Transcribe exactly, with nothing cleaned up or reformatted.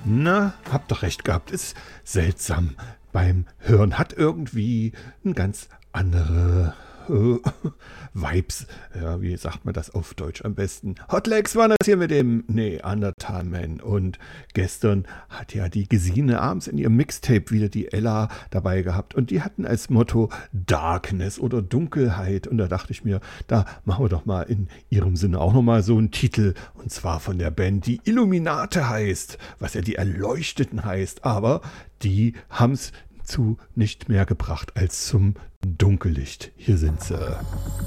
Na, habt doch recht gehabt. Ist seltsam. Beim Hören hat irgendwie ein ganz andere äh, Vibes. Ja, wie sagt man das auf Deutsch am besten? Hotlegs waren das hier mit dem Neanderthal Man. Und gestern hat ja die Gesine abends in ihrem Mixtape wieder die Ella dabei gehabt. Und die hatten als Motto Darkness oder Dunkelheit. Und da dachte ich mir, da machen wir doch mal in ihrem Sinne auch nochmal so einen Titel. Und zwar von der Band, die Illuminate heißt. Was ja die Erleuchteten heißt. Aber die haben es zu nicht mehr gebracht als zum Dunkellicht. Hier sind sie.